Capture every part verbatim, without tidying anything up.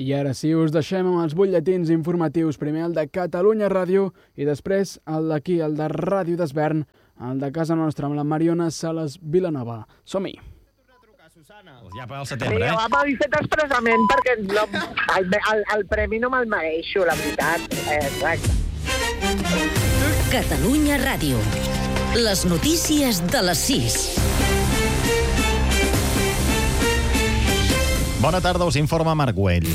I ara sí, us deixem amb els butlletins informatius, primer el de Catalunya Ràdio i després el d'aquí, el de Ràdio d'Esvern, el de casa nostra amb la Mariona Sales Vilanova. Som-hi! Ja per al setembre, sí, eh? ho havia fet expressament perquè no, el, el, el premi no me'l mereixo, la veritat. Eh, exacte. Catalunya Ràdio. Les notícies de les sis. Bona tarda, us informa Marc Güell.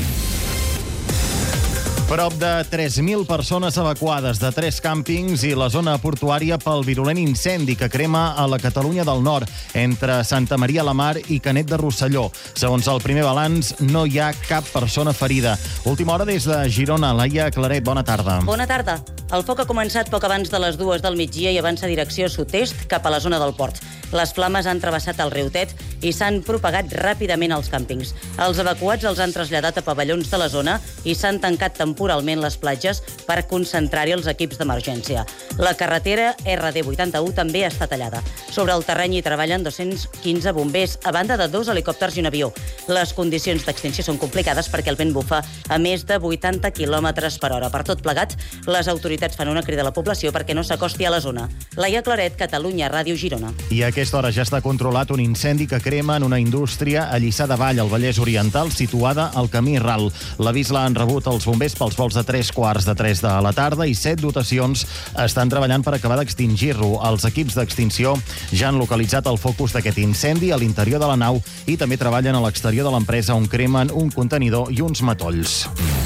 Prop de tres mil persones evacuades de tres càmpings i la zona portuària pel virulent incendi que crema a la Catalunya del Nord, entre Santa Maria la Mar i Canet de Rosselló. Segons el primer balanç, no hi ha cap persona ferida. Última hora des de Girona. Laia Claret, bona tarda. Bona tarda. El foc ha començat poc abans de les dues del migdia i avança direcció sud-est cap a la zona del port. Les flames han travessat el riu Tet i s'han propagat ràpidament als càmpings. Els evacuats els han traslladat a pavellons de la zona i s'han tancat temporalment les platges per concentrar-hi els equips d'emergència. La carretera erre de vuitanta-u també està tallada. Sobre el terreny hi treballen dos-cents quinze bombers, a banda de dos helicòpters i un avió. Les condicions d'extinció són complicades perquè el vent bufa a més de vuitanta quilòmetres per hora. Per tot plegat, les autoritats fan una crida a la població perquè no s'acosti a la zona. Laia Claret, Catalunya Ràdio, Girona. I a aquesta hora ja està controlat un incendi que crema en una indústria a Lliçà de Vall, al Vallès Oriental, situada al camí Ral. L'avís l'han rebut els bombers pels vols de tres quarts de tres de la tarda i set dotacions estan treballant per acabar d'extingir-lo. Els equips d'extinció ja han localitzat el focus d'aquest incendi a l'interior de la nau i també treballen a l'exterior de l'empresa on cremen un contenidor i uns matolls.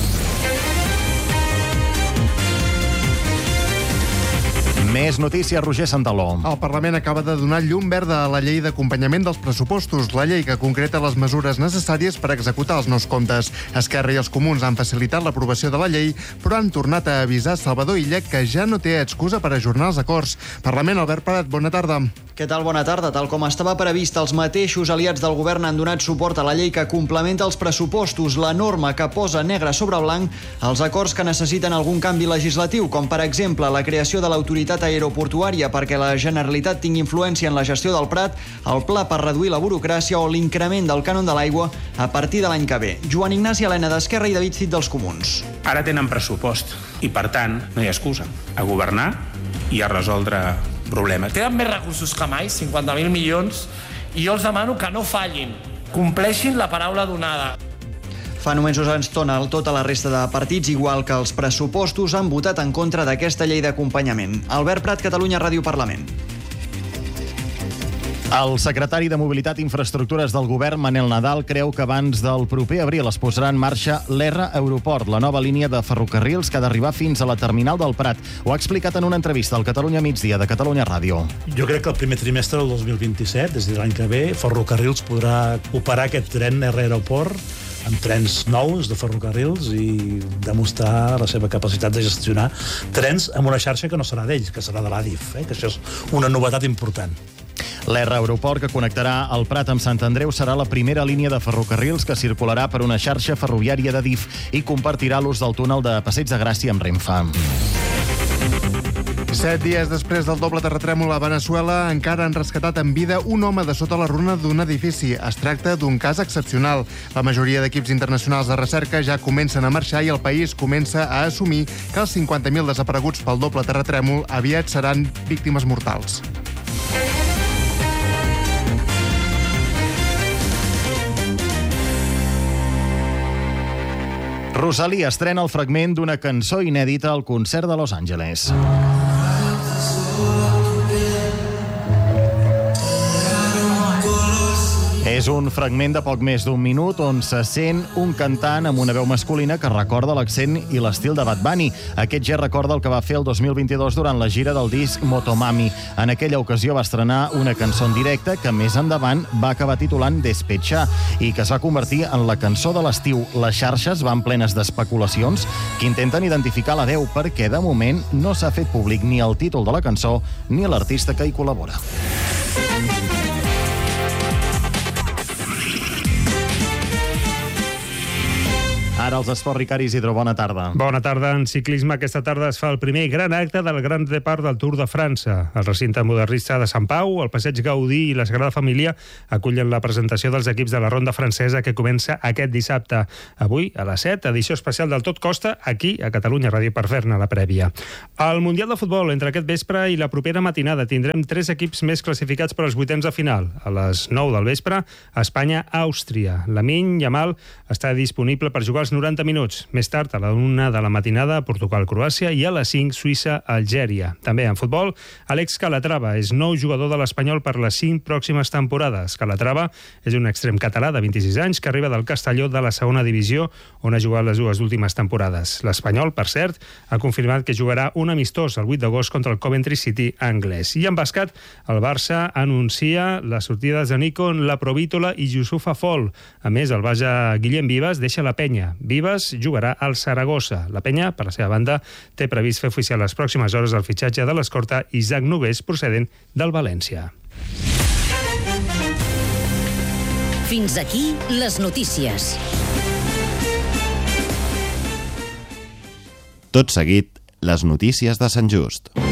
Més notícies, Roger Santaló. El Parlament acaba de donar llum verda a la llei d'acompanyament dels pressupostos, la llei que concreta les mesures necessàries per executar els nous comptes. Esquerra i els Comuns han facilitat l'aprovació de la llei, però han tornat a avisar Salvador Illa que ja no té excusa per ajornar els acords. Parlament, Albert Prat, bona tarda. Què tal? Bona tarda. Tal com estava previst, els mateixos aliats del govern han donat suport a la llei que complementa els pressupostos, la norma que posa negre sobre blanc els acords que necessiten algun canvi legislatiu, com per exemple la creació de l'autoritat aeroportuària perquè la Generalitat tingui influència en la gestió del Prat, el pla per reduir la burocràcia o l'increment del cànon de l'aigua a partir de l'any que ve. Joan Ignasi Elena d'Esquerra i David Cid dels Comuns. Ara tenen pressupost i, per tant, no hi ha excusa. A governar i a resoldre problemes. Tenen més recursos que mai, cinquanta mil milions, i jo els demano que no fallin, compleixin la paraula donada. Fa només una estona, tota la resta de partits, igual que els pressupostos, han votat en contra d'aquesta llei d'acompanyament. Albert Prat, Catalunya Ràdio, Parlament. El secretari de Mobilitat i Infraestructures del govern, Manel Nadal, creu que abans del proper abril es posarà en marxa l'R Aeroport, la nova línia de ferrocarrils que ha d'arribar fins a la terminal del Prat. Ho ha explicat en una entrevista al Catalunya Migdia de Catalunya Ràdio. Jo crec que el primer trimestre del dos mil vint-i-set, des de l'any que ve, Ferrocarrils podrà operar aquest tren R Aeroport amb trens nous de ferrocarrils i demostrar la seva capacitat de gestionar trens amb una xarxa que no serà d'ells, que serà de l'A D I F, eh? que això és una novetat important. L'R Aeroport, que connectarà el Prat amb Sant Andreu, serà la primera línia de ferrocarrils que circularà per una xarxa ferroviària de D I F i compartirà l'ús del túnel de Passeig de Gràcia amb Renfe. Set dies després del doble terratrèmol a Veneçuela, encara han rescatat en vida un home de sota la runa d'un edifici. Es tracta d'un cas excepcional. La majoria d'equips internacionals de recerca ja comencen a marxar i el país comença a assumir que els cinquanta mil desapareguts pel doble terratrèmol aviat seran víctimes mortals. Rosalía estrena el fragment d'una cançó inèdita al concert de Los Angeles. És un fragment de poc més d'un minut on se sent un cantant amb una veu masculina que recorda l'accent i l'estil de Bad Bunny. Aquest ja recorda el que va fer el dos mil vint-i-dos durant la gira del disc Motomami. En aquella ocasió va estrenar una cançó en directe que més endavant va acabar titulant Despecha i que es va convertir en la cançó de l'estiu. Les xarxes van plenes d'especulacions que intenten identificar la veu perquè de moment no s'ha fet públic ni el títol de la cançó ni l'artista que hi col·labora. Ara Ara els esports, Ricard Isidro, bona tarda. Bona tarda. En ciclisme aquesta tarda es fa el primer gran acte del Gran Depart del Tour de França. El recinte modernista de Sant Pau, el Passeig Gaudí i la Sagrada Família acullen la presentació dels equips de la ronda francesa que comença aquest dissabte. Avui, a les set, edició especial del Tot Costa, aquí a Catalunya Ràdio per fer-ne la prèvia. Al Mundial de Futbol, entre aquest vespre i la propera matinada, tindrem tres equips més classificats per als vuitens de final. A les nou del vespre, Espanya-Àustria. Lamine Yamal està disponible per jugar els noranta minuts. Més tard, a la una de la matinada, Portugal-Croàcia i a les cinc, Suïssa-Algèria. També en futbol, Àlex Calatrava és nou jugador de l'Espanyol per les cinc pròximes temporades. Calatrava és un extrem català de vint-i-sis anys que arriba del Castelló de la segona divisió, on ha jugat les dues últimes temporades. L'Espanyol, per cert, ha confirmat que jugarà un amistós el vuit d'agost contra el Coventry City anglès. I en bàsquet, el Barça anuncia les sortides de Nikon, la Provítola i Yusufa Fall. A més, el Baja Guillem Vives deixa la Penya. Vives jugarà al Saragossa. La Penya, per la seva banda, té previst fer oficial les pròximes hores el fitxatge de l'escorta Isaac Nogués, procedent del València. Fins aquí les notícies. Tot seguit, les notícies de Sant Just.